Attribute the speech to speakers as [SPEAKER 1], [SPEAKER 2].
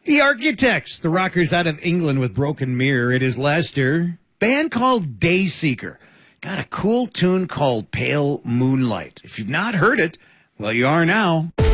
[SPEAKER 1] The Architects, the rockers out of England with Broken Mirror. It is Lester. Band called Dayseeker. Got a cool tune called Pale Moonlight. If you've not heard it, well, you are now.